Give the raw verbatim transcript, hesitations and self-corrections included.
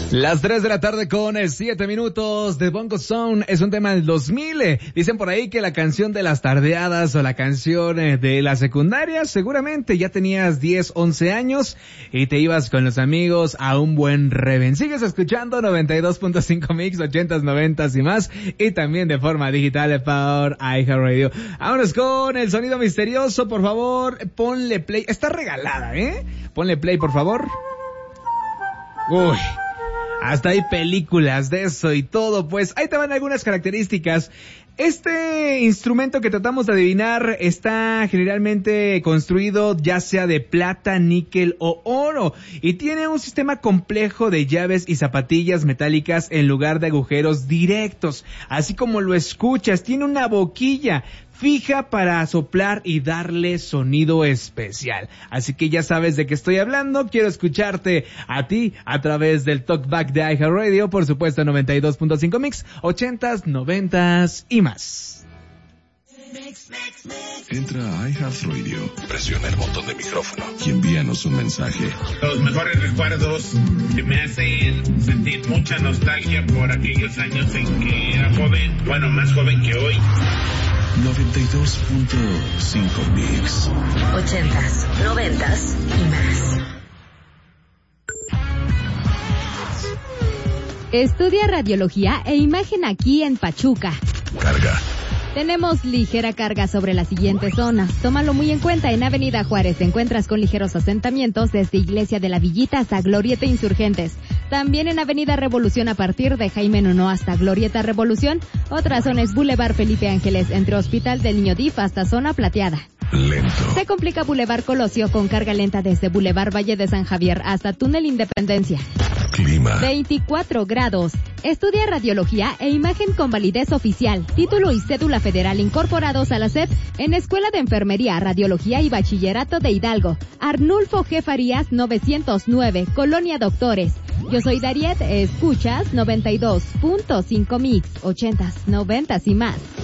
Las tres de la tarde con siete minutos de Bongo Zone. Es un tema del dos mil. Eh. Dicen por ahí que la canción de las tardeadas o la canción eh, de la secundaria, seguramente ya tenías diez, once años y te ibas con los amigos a un buen reven. Sigues escuchando noventa y dos punto cinco Mix, ochentas, noventas y más, y también de forma digital por iHeartRadio. Vámonos con el sonido misterioso, por favor, ponle play. Está regalada, ¿eh? Ponle play, por favor. Uy. Hasta hay películas de eso y todo, pues ahí te van algunas características. Este instrumento que tratamos de adivinar está generalmente construido ya sea de plata, níquel o oro y tiene un sistema complejo de llaves y zapatillas metálicas en lugar de agujeros directos. Así como lo escuchas, tiene una boquilla fija para soplar y darle sonido especial. Así que ya sabes de qué estoy hablando. Quiero escucharte a ti a través del Talkback de iHeartRadio, por supuesto noventa y dos punto cinco Mix, ochentas, noventas y más. Entra a iHeartRadio, presiona el botón de micrófono y envíanos un mensaje. Los mejores recuerdos que me hacen sentir mucha nostalgia por aquellos años en que era joven, bueno, más joven que hoy. noventa y dos punto cinco Mix. Ochentas, noventas y más. Estudia radiología e imagen aquí en Pachuca. Carga. Tenemos ligera carga sobre las siguientes zonas. Tómalo muy en cuenta. En Avenida Juárez te encuentras con ligeros asentamientos desde Iglesia de la Villita hasta Glorieta Insurgentes. También en Avenida Revolución a partir de Jaime Nuno hasta Glorieta Revolución. Otra zona es Boulevard Felipe Ángeles entre Hospital del Niño D I F hasta Zona Plateada. Lento. Se complica Boulevard Colosio con carga lenta desde Boulevard Valle de San Javier hasta Túnel Independencia. Clima. veinticuatro grados. Estudia radiología e imagen con validez oficial, título y cédula federal incorporados a la S E P en Escuela de Enfermería, Radiología y Bachillerato de Hidalgo. Arnulfo G. Farías novecientos nueve, Colonia Doctores. Yo soy Dariet, escuchas noventa y dos punto cinco Mix, ochentas, noventas y más.